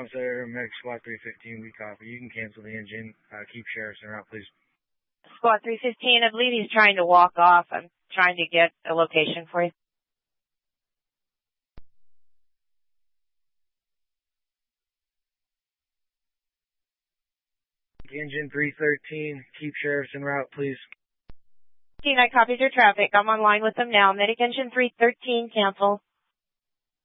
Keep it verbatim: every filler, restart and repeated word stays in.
Officer, Medic Squad three fifteen, we copy. You can cancel the engine. Uh, keep sheriffs en route, please. Squad three fifteen, I believe he's trying to walk off. I'm trying to get a location for you. Engine three thirteen, keep sheriffs en route, please. I copies your traffic. I'm online with them now. Medic engine three thirteen, cancel.